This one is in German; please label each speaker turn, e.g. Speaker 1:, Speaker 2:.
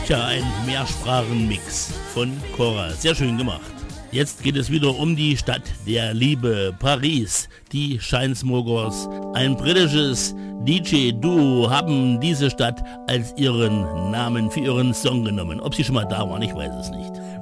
Speaker 1: Tja, ein Mehrsprachenmix von Cora. Sehr schön gemacht. Jetzt geht es wieder um die Stadt der Liebe, Paris. Die Chainsmokers, ein britisches DJ-Duo, haben diese Stadt als ihren Namen für ihren Song genommen. Ob sie schon mal da waren, ich weiß es nicht.